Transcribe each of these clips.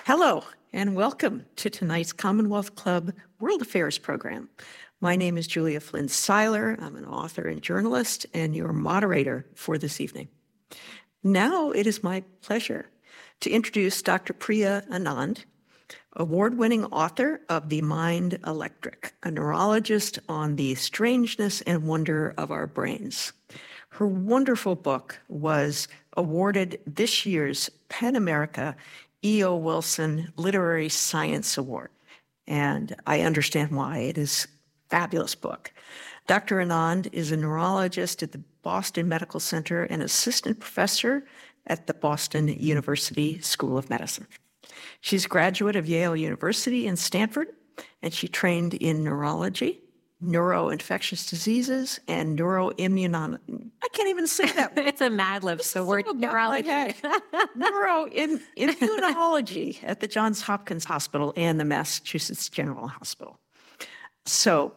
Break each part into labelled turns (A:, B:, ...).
A: Hello, and welcome to tonight's Commonwealth Club World Affairs program. My name is Julia Flynn Seiler. I'm an author and journalist, and your moderator for this evening. Now it is my pleasure to introduce Dr. Priya Anand, award-winning author of The Mind Electric, a neurologist on the strangeness and wonder of our brains. Her wonderful book was awarded this year's PEN America E.O. Wilson Literary Science Award, and I understand why. It is a fabulous book. Dr. Anand is a neurologist at the Boston Medical Center and assistant professor at the Boston University School of Medicine. She's a graduate of Yale University and Stanford, and she trained in neurology, neuroinfectious diseses, and neuroimmunology. I can't even say that.
B: It's a Mad Lib, so we're neurology.
A: Neuroimmunology at the Johns Hopkins Hospital and the Massachusetts General Hospital. So,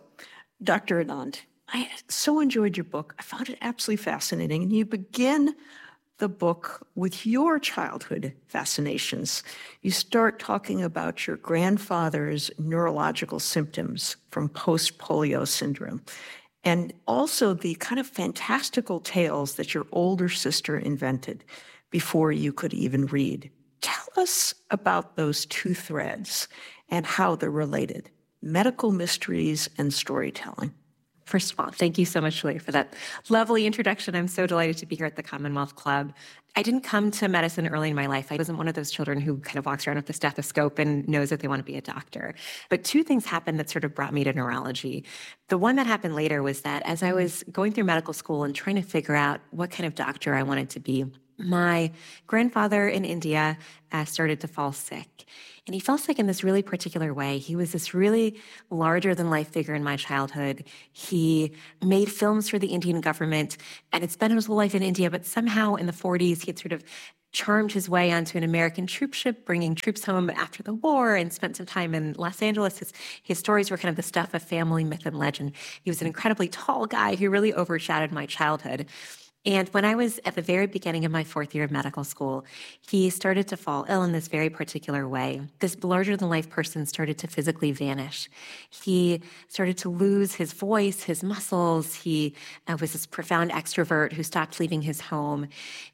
A: Dr. Anand, I so enjoyed your book. I found it absolutely fascinating. And you begin the book with your childhood fascinations. You start talking about your grandfather's neurological symptoms from post-polio syndrome, and also the kind of fantastical tales that your older sister invented before you could even read. Tell us about those two threads and how they're related: medical mysteries and storytelling.
B: First of all, thank you so much, Julia, for that lovely introduction. I'm so delighted to be here at the Commonwealth Club. I didn't come to medicine early in my life. I wasn't one of those children who kind of walks around with a stethoscope and knows that they want to be a doctor. But two things happened that sort of brought me to neurology. The one that happened later was that as I was going through medical school and trying to figure out what kind of doctor I wanted to be, my grandfather in India started to fall sick. And he fell sick in this really particular way. He was this really larger-than-life figure in my childhood. He made films for the Indian government and had spent his whole life in India, but somehow in the 40s, he had sort of charmed his way onto an American troop ship, bringing troops home after the war, and spent some time in Los Angeles. His stories were kind of the stuff of family myth and legend. He was an incredibly tall guy who really overshadowed my childhood. And when I was at the very beginning of my fourth year of medical school, he started to fall ill in this very particular way. This larger-than-life person started to physically vanish. He started to lose his voice, his muscles. He was this profound extrovert who stopped leaving his home.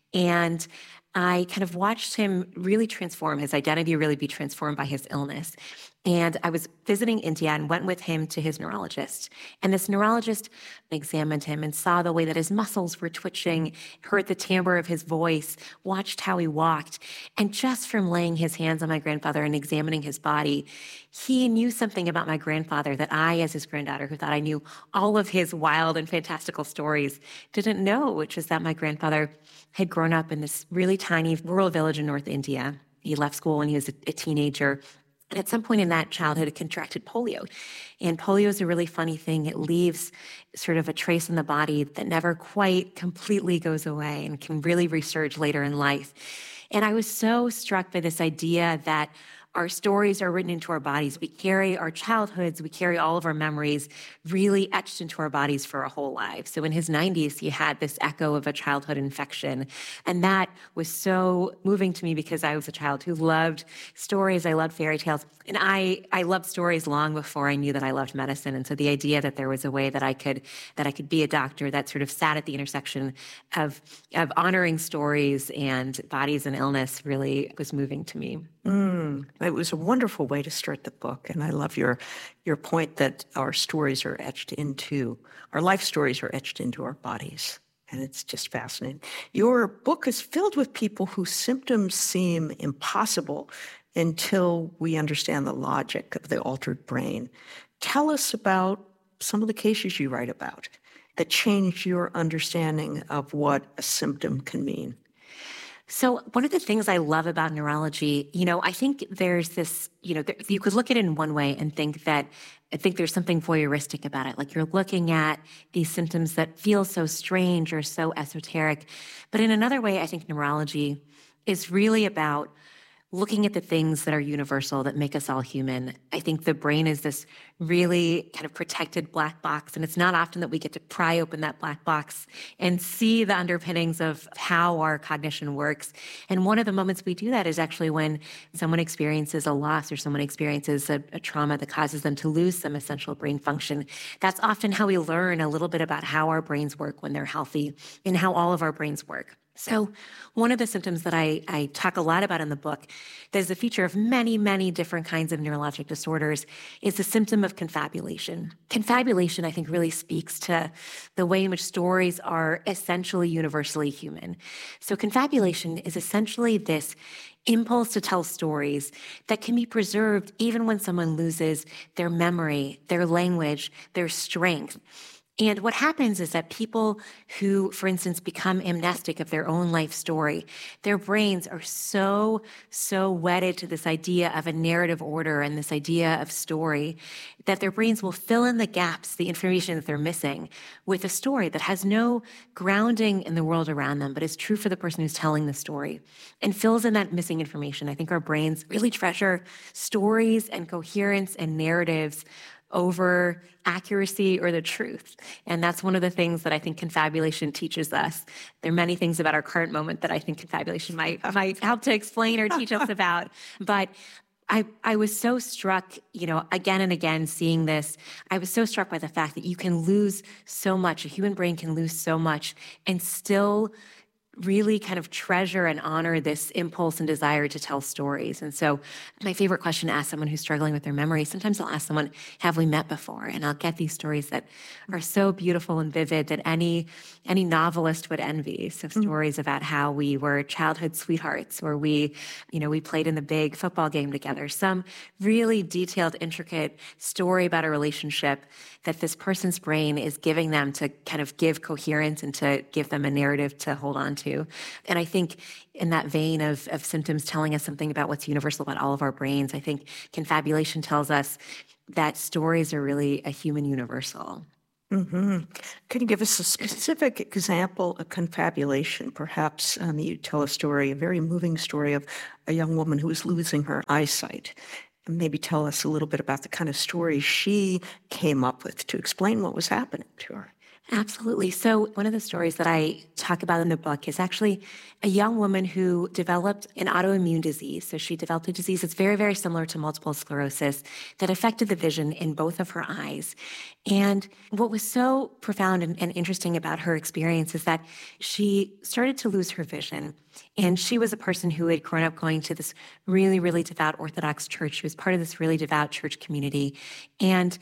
B: And I kind of watched him really transform, his identity really be transformed by his illness. And I was visiting India and went with him to his neurologist. And this neurologist examined him and saw the way that his muscles were twitching, heard the timbre of his voice, watched how he walked. And just from laying his hands on my grandfather and examining his body, he knew something about my grandfather that I, as his granddaughter, who thought I knew all of his wild and fantastical stories, didn't know, which is that my grandfather had grown up in this really tiny rural village in North India. He left school when he was a teenager. And at some point in that childhood, it contracted polio. And polio is a really funny thing. It leaves sort of a trace in the body that never quite completely goes away and can really resurge later in life. And I was so struck by this idea that our stories are written into our bodies. We carry our childhoods, we carry all of our memories really etched into our bodies for our whole lives. So in his 90s, he had this echo of a childhood infection. And that was so moving to me because I was a child who loved stories. I loved fairy tales. And I loved stories long before I knew that I loved medicine. And so the idea that there was a way that I could be a doctor that sort of sat at the intersection of honoring stories and bodies and illness really was moving to me.
A: It was a wonderful way to start the book, and I love your point that our life stories are etched into our bodies, and it's just fascinating. Your book is filled with people whose symptoms seem impossible until we understand the logic of the altered brain. Tell us about some of the cases you write about that changed your understanding of what a symptom can mean.
B: So one of the things I love about neurology, I think there's this, you could look at it in one way and think that I think there's something voyeuristic about it. Like you're looking at these symptoms that feel so strange or so esoteric. But in another way, I think neurology is really about looking at the things that are universal that make us all human. I think the brain is this really kind of protected black box, and it's not often that we get to pry open that black box and see the underpinnings of how our cognition works. And one of the moments we do that is actually when someone experiences a loss or someone experiences a trauma that causes them to lose some essential brain function. That's often how we learn a little bit about how our brains work when they're healthy and how all of our brains work. So one of the symptoms that I talk a lot about in the book, there's a feature of many, many different kinds of neurologic disorders, is the symptom of confabulation. Confabulation, I think, really speaks to the way in which stories are essentially universally human. So confabulation is essentially this impulse to tell stories that can be preserved even when someone loses their memory, their language, their strength. And what happens is that people who, for instance, become amnestic of their own life story, their brains are so wedded to this idea of a narrative order and this idea of story that their brains will fill in the gaps, the information that they're missing, with a story that has no grounding in the world around them, but is true for the person who's telling the story and fills in that missing information. I think our brains really treasure stories and coherence and narratives over accuracy or the truth. And that's one of the things that I think confabulation teaches us. There are many things about our current moment that I think confabulation might help to explain or teach us about. But I was so struck, again and again seeing this, I was so struck by the fact that you can lose so much, a human brain can lose so much and still really kind of treasure and honor this impulse and desire to tell stories. And so my favorite question to ask someone who's struggling with their memory, sometimes I'll ask someone, have we met before? And I'll get these stories that are so beautiful and vivid that any novelist would envy. So stories about how we were childhood sweethearts, or we played in the big football game together. Some really detailed, intricate story about a relationship that this person's brain is giving them to kind of give coherence and to give them a narrative to hold on to. And I think in that vein of symptoms telling us something about what's universal about all of our brains, I think confabulation tells us that stories are really a human universal.
A: Mm-hmm. Can you give us a specific example of confabulation? Perhaps you tell a story, a very moving story of a young woman who was losing her eyesight. And maybe tell us a little bit about the kind of story she came up with to explain what was happening to her.
B: Absolutely. So one of the stories that I talk about in the book is actually a young woman who developed an autoimmune disease. So she developed a disease that's very, very similar to multiple sclerosis that affected the vision in both of her eyes. And what was so profound and interesting about her experience is that she started to lose her vision. And she was a person who had grown up going to this really, really devout Orthodox church. She was part of this really devout church community. And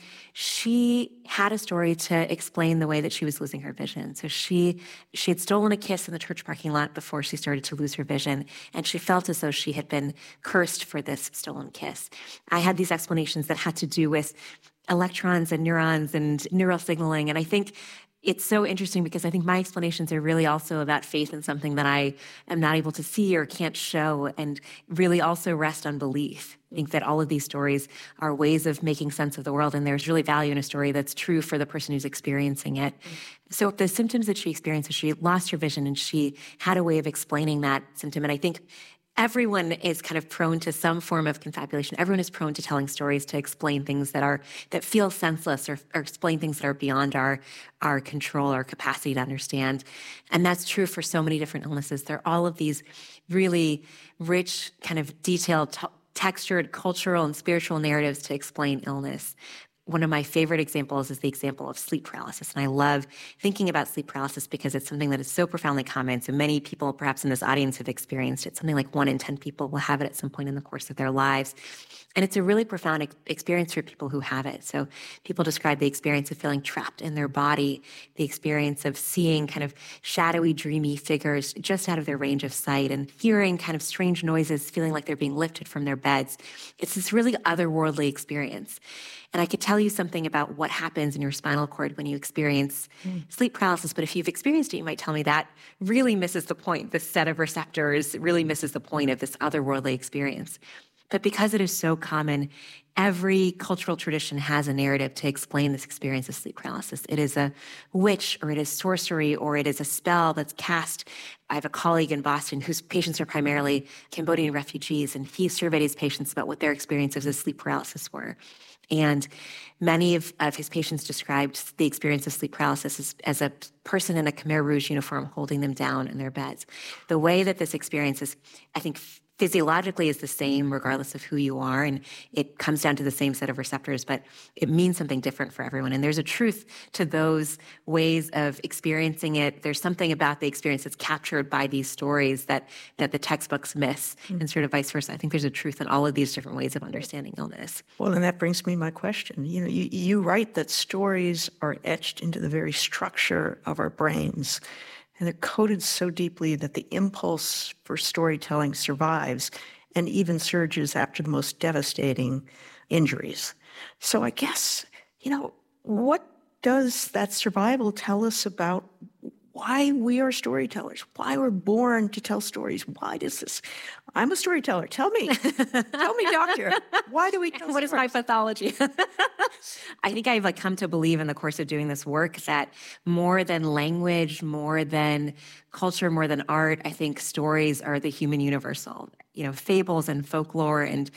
B: she had a story to explain the way that she was losing her vision. So she had stolen a kiss in the church parking lot before she started to lose her vision. And she felt as though she had been cursed for this stolen kiss. I had these explanations that had to do with electrons and neurons and neural signaling. And I think it's so interesting because I think my explanations are really also about faith in something that I am not able to see or can't show, and really also rest on belief. I think that all of these stories are ways of making sense of the world, and there's really value in a story that's true for the person who's experiencing it. So the symptoms that she experienced, she lost her vision, and she had a way of explaining that symptom. And I think everyone is kind of prone to some form of confabulation. Everyone is prone to telling stories to explain things that feel senseless or explain things that are beyond our control, our capacity to understand. And that's true for so many different illnesses. There are all of these really rich, kind of detailed, textured cultural and spiritual narratives to explain illness. One of my favorite examples is the example of sleep paralysis. And I love thinking about sleep paralysis because it's something that is so profoundly common. So many people, perhaps in this audience, have experienced it. Something like 1 in 10 people will have it at some point in the course of their lives. And it's a really profound experience for people who have it. So people describe the experience of feeling trapped in their body, the experience of seeing kind of shadowy, dreamy figures just out of their range of sight, and hearing kind of strange noises, feeling like they're being lifted from their beds. It's this really otherworldly experience. And I could tell you something about what happens in your spinal cord when you experience sleep paralysis, but if you've experienced it, you might tell me that really misses the point. This set of receptors really misses the point of this otherworldly experience. But because it is so common, every cultural tradition has a narrative to explain this experience of sleep paralysis. It is a witch, or it is sorcery, or it is a spell that's cast. I have a colleague in Boston whose patients are primarily Cambodian refugees, and he surveyed his patients about what their experiences of sleep paralysis were. And many of his patients described the experience of sleep paralysis as a person in a Khmer Rouge uniform holding them down in their beds. The way that this experience is, I think, physiologically is the same regardless of who you are, and it comes down to the same set of receptors, but it means something different for everyone. And there's a truth to those ways of experiencing it. There's something about the experience that's captured by these stories that the textbooks miss, and sort of vice versa. I think there's a truth in all of these different ways of understanding illness.
A: Well, and that brings me to my question. You write that stories are etched into the very structure of our brains, and they're coded so deeply that the impulse for storytelling survives and even surges after the most devastating injuries. So I guess, what does that survival tell us about why we are storytellers, why we're born to tell stories? Why does this? I'm a storyteller. Tell me, doctor, why do we tell
B: What
A: stories?
B: is my pathology? I think I've come to believe in the course of doing this work that more than language, more than culture, more than art, I think stories are the human universal. Fables and folklore and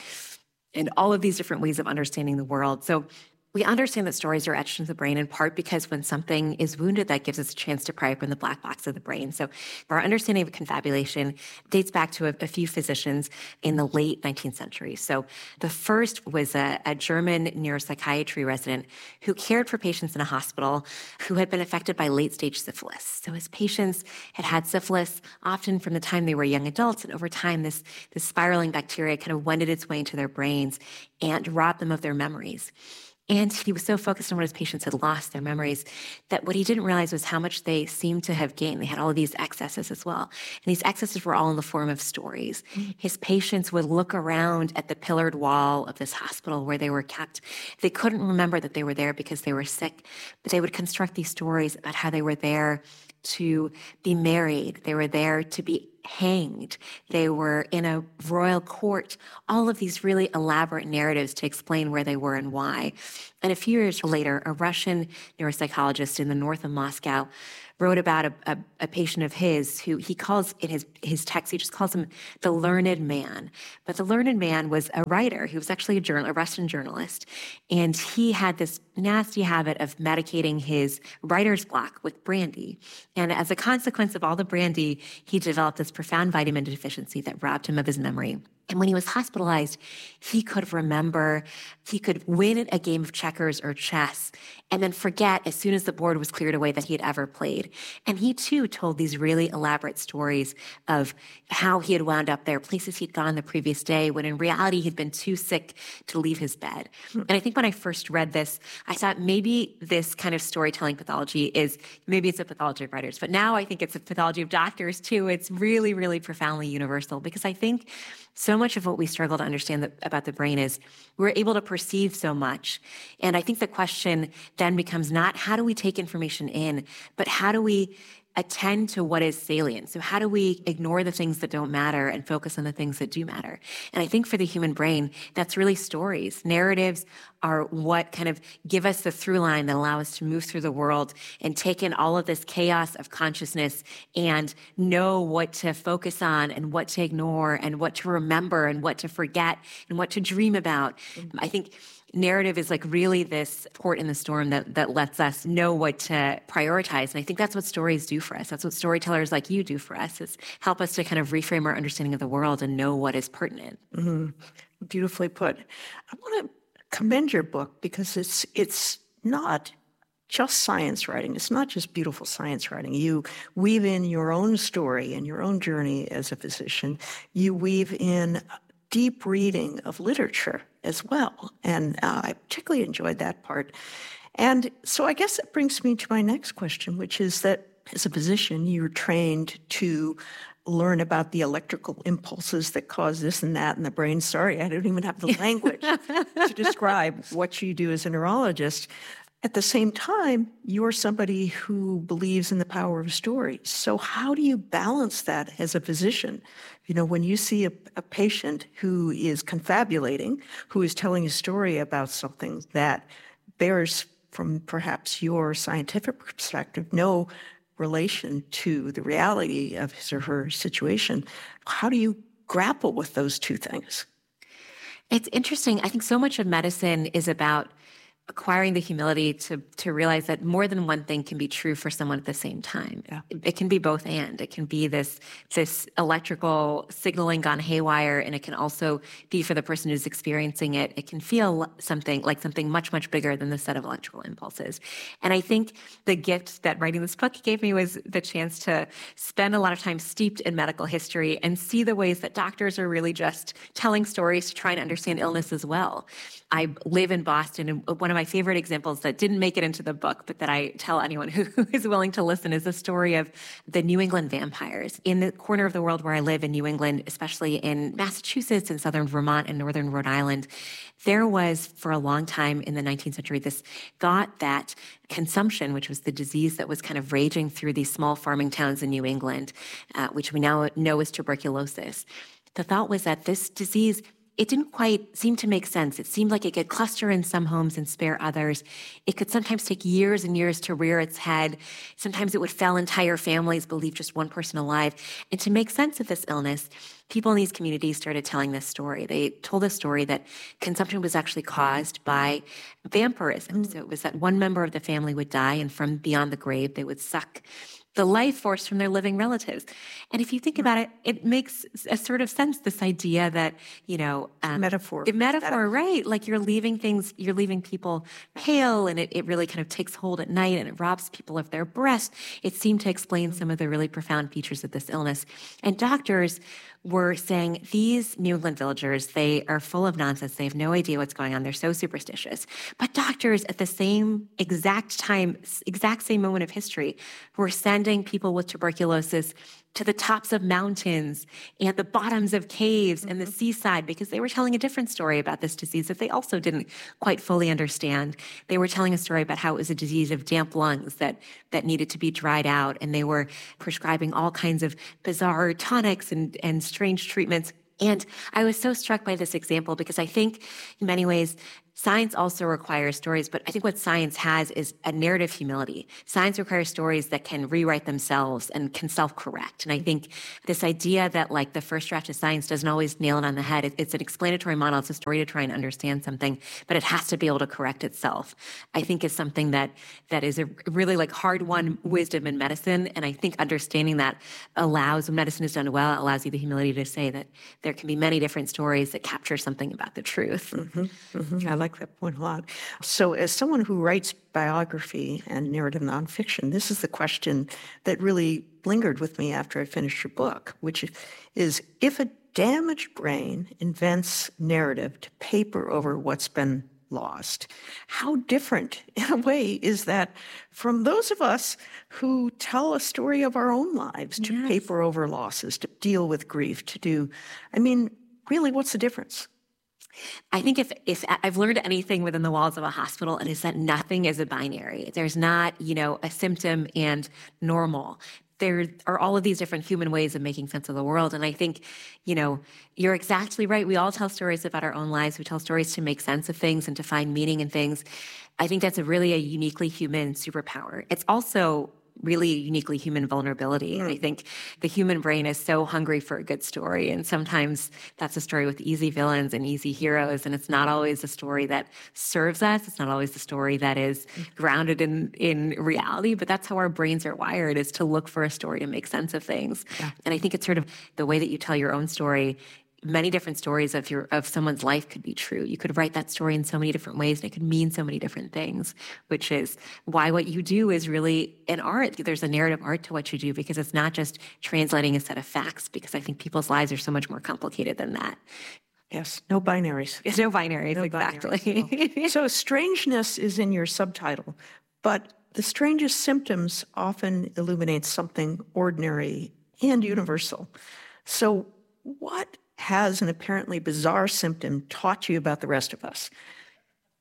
B: all of these different ways of understanding the world. So we understand that stories are etched into the brain in part because when something is wounded, that gives us a chance to pry open the black box of the brain. So our understanding of confabulation dates back to a few physicians in the late 19th century. So the first was a German neuropsychiatry resident who cared for patients in a hospital who had been affected by late-stage syphilis. So his patients had syphilis often from the time they were young adults, and over time this spiraling bacteria kind of wended its way into their brains and robbed them of their memories. And he was so focused on what his patients had lost their memories that what he didn't realize was how much they seemed to have gained. They had all of these excesses as well. And these excesses were all in the form of stories. His patients would look around at the pillared wall of this hospital where they were kept. They couldn't remember that they were there because they were sick, but they would construct these stories about how they were there to be married. They were there to be hanged. They were in a royal court. All of these really elaborate narratives to explain where they were and why. And a few years later, a Russian neuropsychologist in the north of Moscow wrote about a patient of his who he calls in his text, he just calls him the learned man. But the learned man was a writer. He was actually a Russian journalist. And he had this nasty habit of medicating his writer's block with brandy. And as a consequence of all the brandy, he developed this profound vitamin deficiency that robbed him of his memory. And when he was hospitalized, he could remember, he could win a game of checkers or chess and then forget as soon as the board was cleared away that he had ever played. And he too told these really elaborate stories of how he had wound up there, places he'd gone the previous day when in reality he'd been too sick to leave his bed. And I think when I first read this, I thought maybe this kind of storytelling pathology maybe it's a pathology of writers, but now I think it's a pathology of doctors too. It's really, really profoundly universal because I think so much of what we struggle to understand about the brain is we're able to perceive so much. And I think the question then becomes not how do we take information in, but how do we attend to what is salient? So how do we ignore the things that don't matter and focus on the things that do matter? And I think for the human brain, that's really stories. Narratives are what kind of give us the through line that allow us to move through the world and take in all of this chaos of consciousness and know what to focus on and what to ignore and what to remember and what to forget and what to dream about. I think narrative is really this port in the storm that lets us know what to prioritize. And I think that's what stories do for us. That's what storytellers like you do for us, is help us to kind of reframe our understanding of the world and know what is pertinent.
A: Mm-hmm. Beautifully put. I want to commend your book because it's not just science writing. It's not just beautiful science writing. You weave in your own story and your own journey as a physician. You weave in deep reading of literature as well. And I particularly enjoyed that part. And so I guess that brings me to my next question, which is that as a physician, you're trained to learn about the electrical impulses that cause this and that in the brain. Sorry, I don't even have the language to describe what you do as a neurologist. At the same time, you're somebody who believes in the power of stories. So how do you balance that as a physician? When you see a patient who is confabulating, who is telling a story about something that bears, from perhaps your scientific perspective, no relation to the reality of his or her situation, how do you grapple with those two things?
B: It's interesting. I think so much of medicine is about acquiring the humility to realize that more than one thing can be true for someone at the same time.
A: Yeah.
B: It can be both and. It can be this electrical signaling gone haywire, and it can also be for the person who's experiencing it. It can feel something much, much bigger than the set of electrical impulses. And I think the gift that writing this book gave me was the chance to spend a lot of time steeped in medical history and see the ways that doctors are really just telling stories to try and understand illness as well. I live in Boston, and one of my favorite examples that didn't make it into the book, but that I tell anyone who is willing to listen, is the story of the New England vampires. In the corner of the world where I live in New England, especially in Massachusetts and southern Vermont and northern Rhode Island, there was, for a long time in the 19th century, this thought that consumption, which was the disease that was kind of raging through these small farming towns in New England, which we now know is tuberculosis, the thought was that this disease, it didn't quite seem to make sense. It seemed like it could cluster in some homes and spare others. It could sometimes take years and years to rear its head. Sometimes it would fell entire families, but leave just one person alive. And to make sense of this illness, people in these communities started telling this story. They told a story that consumption was actually caused by vampirism. So it was that one member of the family would die, and from beyond the grave, they would suck the life force from their living relatives. And if you think about it, it makes a sort of sense, this idea that,
A: Metaphor.
B: Metaphor, right. Like you're leaving people pale, and it really kind of takes hold at night, and it robs people of their breath. It seemed to explain some of the really profound features of this illness. And doctors were saying, these New England villagers, they are full of nonsense. They have no idea what's going on. They're so superstitious. But doctors at the same exact same moment of history were sending people with tuberculosis to the tops of mountains and the bottoms of caves and the seaside, because they were telling a different story about this disease that they also didn't quite fully understand. They were telling a story about how it was a disease of damp lungs that needed to be dried out, and they were prescribing all kinds of bizarre tonics and strange treatments. And I was so struck by this example because I think in many ways science also requires stories, but I think what science has is a narrative humility. Science requires stories that can rewrite themselves and can self-correct. And I think this idea that like the first draft of science doesn't always nail it on the head. It's an explanatory model. It's a story to try and understand something, but it has to be able to correct itself. I think is something that is a really like hard-won wisdom in medicine. And I think understanding that allows, when medicine is done well, it allows you the humility to say that there can be many different stories that capture something about the truth.
A: Mm-hmm, mm-hmm. I like that point a lot. So as someone who writes biography and narrative nonfiction, this is the question that really lingered with me after I finished your book, which is, if a damaged brain invents narrative to paper over what's been lost, how different, in a way, is that from those of us who tell a story of our own lives, to paper over losses, to deal with grief, really, what's the difference?
B: I think if I've learned anything within the walls of a hospital, it is that nothing is a binary. There's not, a symptom and normal. There are all of these different human ways of making sense of the world. And I think, you're exactly right. We all tell stories about our own lives. We tell stories to make sense of things and to find meaning in things. I think that's a uniquely human superpower. It's also really uniquely human vulnerability. And I think the human brain is so hungry for a good story. And sometimes that's a story with easy villains and easy heroes. And it's not always a story that serves us. It's not always the story that is grounded in reality. But that's how our brains are wired, is to look for a story to make sense of things. Yeah. And I think it's sort of the way that you tell your own story. Many different stories of someone's life could be true. You could write that story in so many different ways, and it could mean so many different things, which is why what you do is really an art. There's a narrative art to what you do, because it's not just translating a set of facts, because I think people's lives are so much more complicated than that.
A: Yes, no binaries.
B: It's no binaries, no exactly.
A: Binaries, no. So strangeness is in your subtitle, but the strangest symptoms often illuminate something ordinary and universal. So what has an apparently bizarre symptom taught you about the rest of us?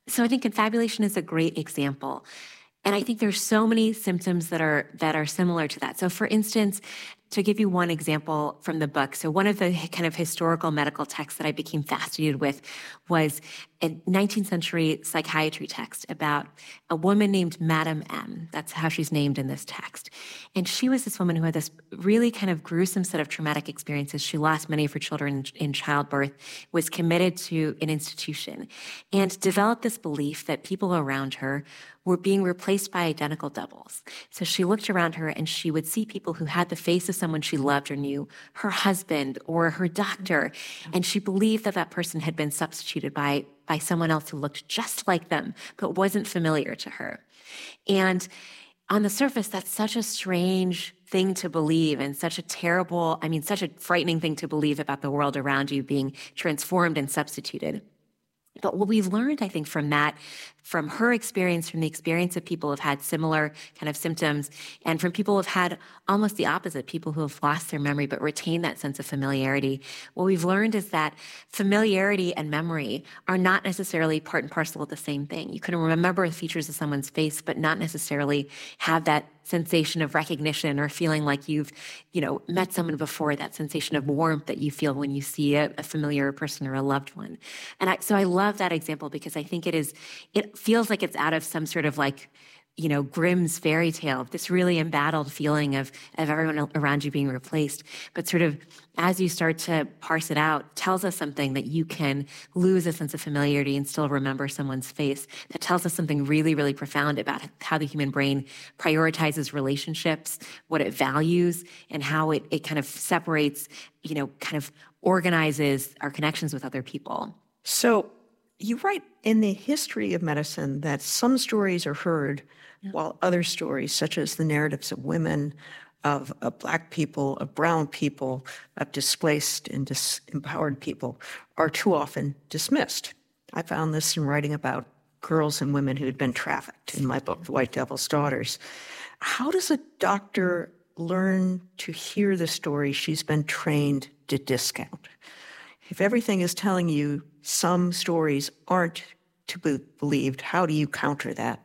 B: So I think confabulation is a great example. And I think there's so many symptoms that are similar to that. So for instance, to give you one example from the book, so one of the kind of historical medical texts that I became fascinated with was a 19th century psychiatry text about a woman named Madame M. That's how she's named in this text. And she was this woman who had this really kind of gruesome set of traumatic experiences. She lost many of her children in childbirth, was committed to an institution, and developed this belief that people around her were being replaced by identical doubles. So she looked around her and she would see people who had the face of someone she loved or knew, her husband or her doctor, and she believed that that person had been substituted by someone else who looked just like them, but wasn't familiar to her. And on the surface, that's such a strange thing to believe and such a frightening thing to believe about the world around you being transformed and substituted. But what we've learned, I think, from that, from her experience, from the experience of people who've had similar kind of symptoms, and from people who've had almost the opposite, people who have lost their memory but retain that sense of familiarity, what we've learned is that familiarity and memory are not necessarily part and parcel of the same thing. You can remember the features of someone's face, but not necessarily have that sensation of recognition or feeling like you've, met someone before, that sensation of warmth that you feel when you see a familiar person or a loved one. And so I love that example because I think it feels like it's out of some sort of Grimm's fairy tale, this really embattled feeling of everyone around you being replaced. But sort of as you start to parse it out, tells us something that you can lose a sense of familiarity and still remember someone's face. That tells us something really, really profound about how the human brain prioritizes relationships, what it values, and how it kind of separates, kind of organizes our connections with other people.
A: So you write in the history of medicine that some stories are heard while other stories, such as the narratives of women, of Black people, of brown people, of displaced and disempowered people, are too often dismissed. I found this in writing about girls and women who had been trafficked in my book, The White Devil's Daughters. How does a doctor learn to hear the story she's been trained to discount? If everything is telling you some stories aren't to be believed, how do you counter that?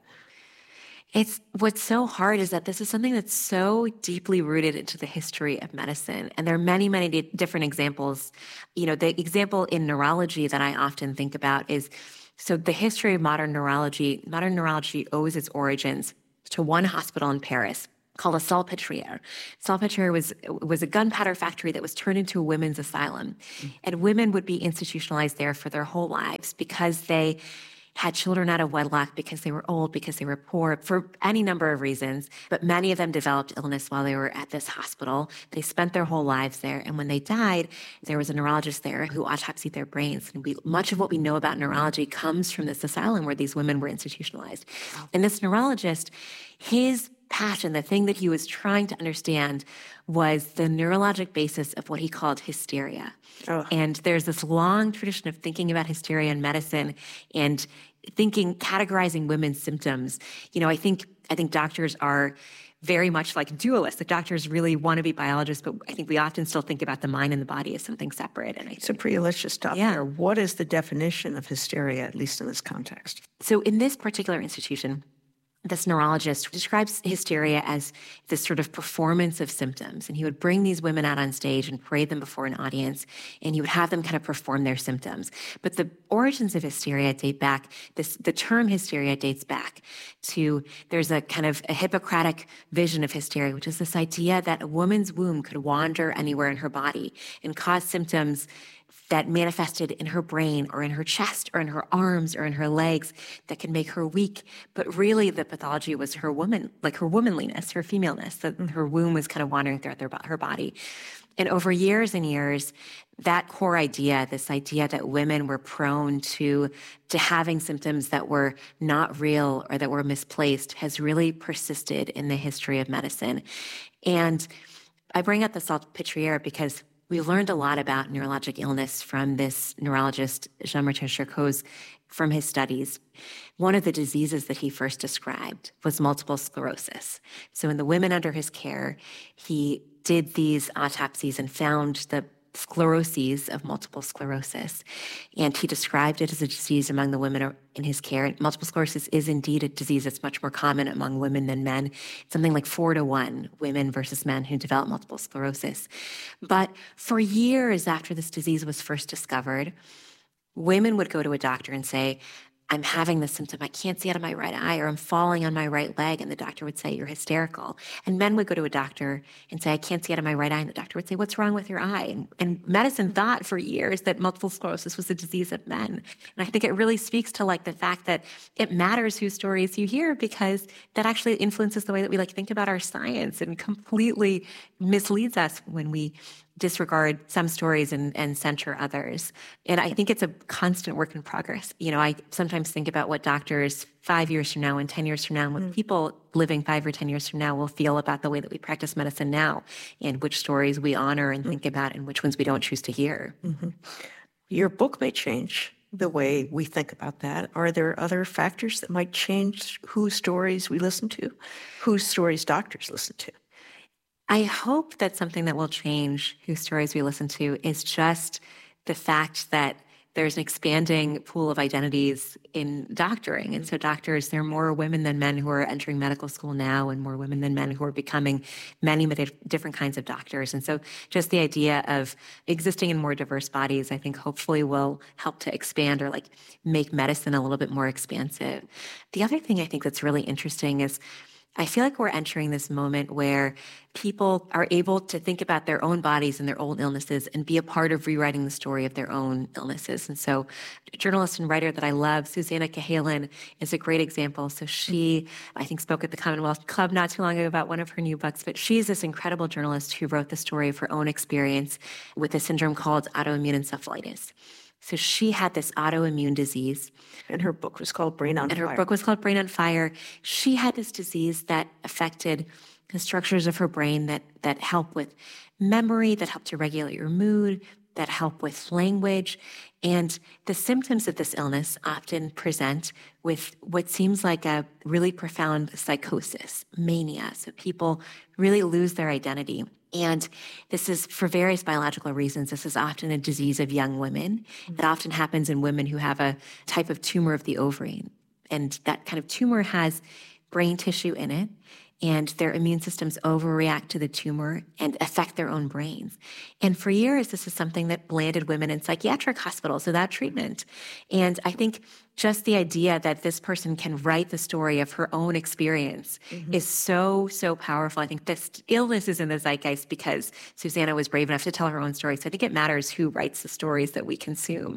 B: What's so hard is that this is something that's so deeply rooted into the history of medicine. And there are many, many different examples. The example in neurology that I often think about is, so the history of modern neurology owes its origins to one hospital in Paris called a Salpêtrière. Salpêtrière was a gunpowder factory that was turned into a women's asylum. And women would be institutionalized there for their whole lives because they had children out of wedlock, because they were old, because they were poor, for any number of reasons. But many of them developed illness while they were at this hospital. They spent their whole lives there. And when they died, there was a neurologist there who autopsied their brains. And much of what we know about neurology comes from this asylum where these women were institutionalized. And this neurologist, his passion, the thing that he was trying to understand, was the neurologic basis of what he called hysteria. Oh. And there's this long tradition of thinking about hysteria in medicine and categorizing women's symptoms. I think doctors are very much like dualists. The doctors really want to be biologists, but I think we often still think about the mind and the body as something separate.
A: So Priya, let's just stop there. What is the definition of hysteria, at least in this context?
B: So in this particular institution, this neurologist describes hysteria as this sort of performance of symptoms. And he would bring these women out on stage and parade them before an audience, and he would have them kind of perform their symptoms. But the origins of hysteria date back, the term hysteria dates back to, there's a kind of a Hippocratic vision of hysteria, which is this idea that a woman's womb could wander anywhere in her body and cause symptoms that manifested in her brain or in her chest or in her arms or in her legs that can make her weak. But really the pathology was her womanliness, her femaleness, that her womb was kind of wandering throughout her body. And over years and years, that core idea, this idea that women were prone to having symptoms that were not real or that were misplaced, has really persisted in the history of medicine. And I bring up the Salpêtrière because we learned a lot about neurologic illness from this neurologist, Jean-Martin Charcot's, from his studies. One of the diseases that he first described was multiple sclerosis. So in the women under his care, he did these autopsies and found the scleroses of multiple sclerosis. And he described it as a disease among the women in his care. And multiple sclerosis is indeed a disease that's much more common among women than men. It's something like 4-to-1 women versus men who develop multiple sclerosis. But for years after this disease was first discovered, women would go to a doctor and say, I'm having this symptom. I can't see out of my right eye, or I'm falling on my right leg. And the doctor would say, you're hysterical. And men would go to a doctor and say, I can't see out of my right eye. And the doctor would say, what's wrong with your eye? And medicine thought for years that multiple sclerosis was a disease of men. And I think it really speaks to like the fact that it matters whose stories you hear, because that actually influences the way that we like think about our science and completely misleads us when we disregard some stories and center others. And I think it's a constant work in progress. You know, I sometimes think about what doctors 5 years from now and 10 years from now, and what people living 5 or 10 years from now will feel about the way that we practice medicine now, and which stories we honor and think about and which ones we don't choose to hear.
A: Your book may change the way we think about that. Are there other factors that might change whose stories we listen to, whose stories doctors listen to?
B: I hope that something that will change whose stories we listen to is just the fact that there's an expanding pool of identities in doctoring. And so doctors, there are more women than men who are entering medical school now, and more women than men who are becoming many different kinds of doctors. And so just the idea of existing in more diverse bodies, I think hopefully will help to expand or like make medicine a little bit more expansive. The other thing I think that's really interesting is I feel like we're entering this moment where people are able to think about their own bodies and their own illnesses and be a part of rewriting the story of their own illnesses. And so a journalist and writer that I love, Susannah Cahalan, is a great example. So she, I think, spoke at the Commonwealth Club not too long ago about one of her new books, but she's this incredible journalist who wrote the story of her own experience with a syndrome called autoimmune encephalitis. So she had this autoimmune disease.
A: And her book was called Brain on Fire.
B: And her book was called Brain on Fire. She had this disease that affected the structures of her brain that help with memory, that help to regulate your mood, that help with language. And the symptoms of this illness often present with what seems like a really profound psychosis, mania. So people really lose their identity. And this is for various biological reasons. This is often a disease of young women. It often happens in women who have a type of tumor of the ovary. And that kind of tumor has brain tissue in it, and their immune systems overreact to the tumor and affect their own brains. And for years, this is something that landed women in psychiatric hospitals without treatment. And I think just the idea that this person can write the story of her own experience is so, so powerful. I think this illness is in the zeitgeist because Susannah was brave enough to tell her own story. So I think it matters who writes the stories that we consume.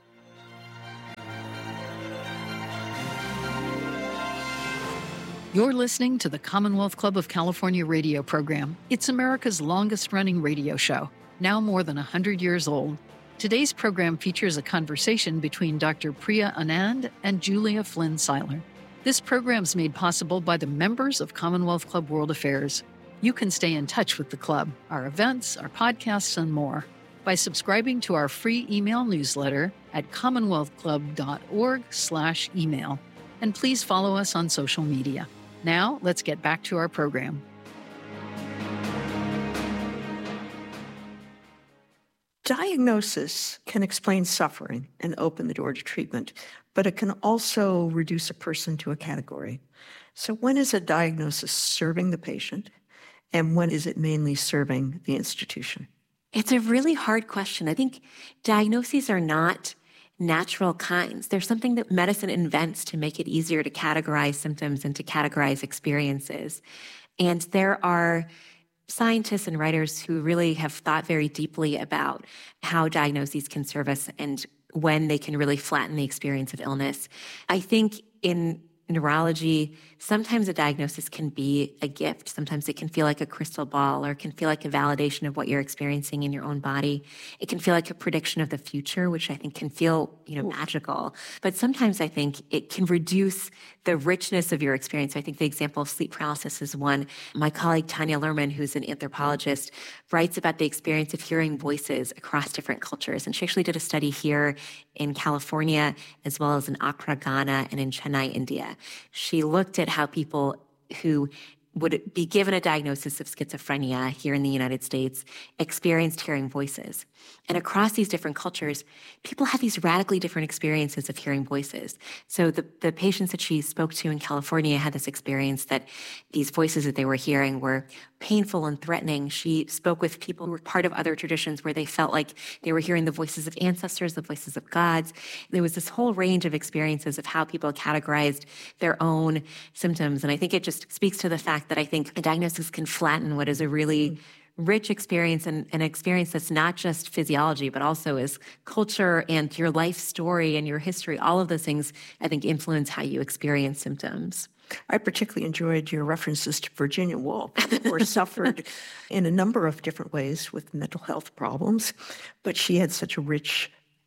C: You're listening to the Commonwealth Club of California radio program. It's America's longest-running radio show, now more than 100 years old. Today's program features a conversation between Dr. Priya Anand and Julia Flynn Seiler. This program's made possible by the members of Commonwealth Club World Affairs. You can stay in touch with the club, our events, our podcasts, and more by subscribing to our free email newsletter at commonwealthclub.org/email. And please follow us on social media. Now, let's get back to our program.
A: Diagnosis can explain suffering and open the door to treatment, but it can also reduce a person to a category. So when is a diagnosis serving the patient, and when is it mainly serving the institution?
B: It's a really hard question. I think diagnoses are not natural kinds. There's something that medicine invents to make it easier to categorize symptoms and to categorize experiences. And there are scientists and writers who really have thought very deeply about how diagnoses can serve us and when they can really flatten the experience of illness. I think in neurology, sometimes a diagnosis can be a gift. Sometimes it can feel like a crystal ball, or it can feel like a validation of what you're experiencing in your own body. It can feel like a prediction of the future, which I think can feel, magical. But sometimes I think it can reduce the richness of your experience. I think the example of sleep paralysis is one. My colleague Tanya Lerman, who's an anthropologist, writes about the experience of hearing voices across different cultures. And she actually did a study here in California, as well as in Accra, Ghana, and in Chennai, India. She looked at how people who would be given a diagnosis of schizophrenia here in the United States, experienced hearing voices. And across these different cultures, people have these radically different experiences of hearing voices. So the patients that she spoke to in California had this experience that these voices that they were hearing were painful and threatening. She spoke with people who were part of other traditions where they felt like they were hearing the voices of ancestors, the voices of gods. There was this whole range of experiences of how people categorized their own symptoms. And I think it just speaks to the fact that I think a diagnosis can flatten what is a really rich experience and an experience that's not just physiology, but also is culture and your life story and your history. All of those things, I think, influence how you experience symptoms.
A: I particularly enjoyed your references to Virginia Woolf, who suffered in a number of different ways with mental health problems, but she had such a rich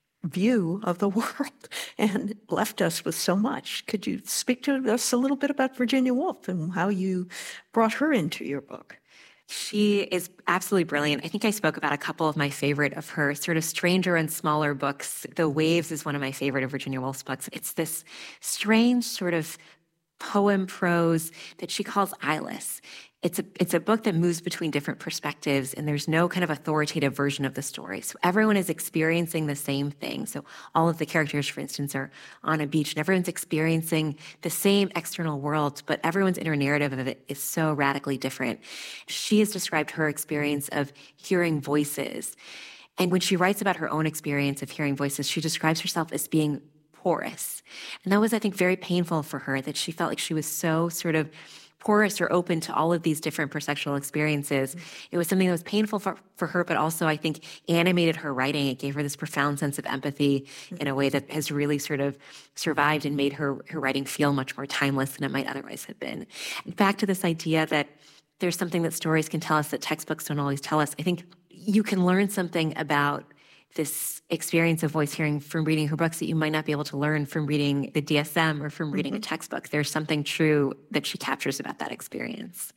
A: view of the world and left us with so much. Could you speak to us a little bit about Virginia Woolf and how you brought her into your book?
B: She is absolutely brilliant. I think I spoke about a couple of my favorite of her sort of stranger and smaller books. The Waves is one of my favorite of Virginia Woolf's books. It's this strange sort of poem prose that she calls eyeless. It's a book that moves between different perspectives, and there's no kind of authoritative version of the story. So everyone is experiencing the same thing. So all of the characters, for instance, are on a beach, and everyone's experiencing the same external world, but everyone's inner narrative of it is so radically different. She has described her experience of hearing voices. And when she writes about her own experience of hearing voices, she describes herself as being porous. And that was, I think, very painful for her, that she felt like she was so sort of porous or open to all of these different perceptual experiences. It was something that was painful for her, but also I think animated her writing. It gave her this profound sense of empathy in a way that has really sort of survived and made her writing feel much more timeless than it might otherwise have been. And back to this idea that there's something that stories can tell us that textbooks don't always tell us. I think you can learn something about this experience of voice hearing from reading her books that you might not be able to learn from reading the DSM or from reading a textbook. There's something true that she captures about that experience.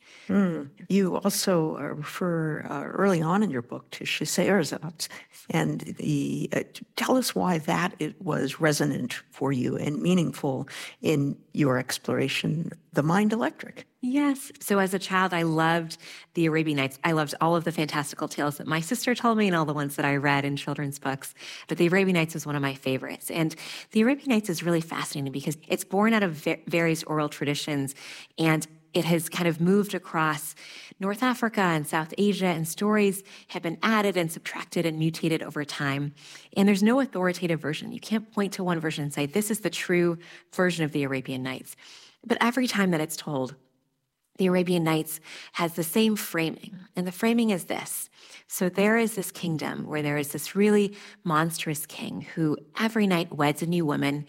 A: You also refer early on in your book to Scheherazade, and tell us why that it was resonant for you and meaningful in your exploration, the mind electric.
B: Yes. So as a child, I loved the Arabian Nights. I loved all of the fantastical tales that my sister told me and all the ones that I read in children's books. But the Arabian Nights was one of my favorites. And the Arabian Nights is really fascinating because it's born out of various oral traditions, and it has kind of moved across North Africa and South Asia, and stories have been added and subtracted and mutated over time. And there's no authoritative version. You can't point to one version and say, this is the true version of the Arabian Nights. But every time that it's told, the Arabian Nights has the same framing, and the framing is this. So there is this kingdom where there is this really monstrous king who every night weds a new woman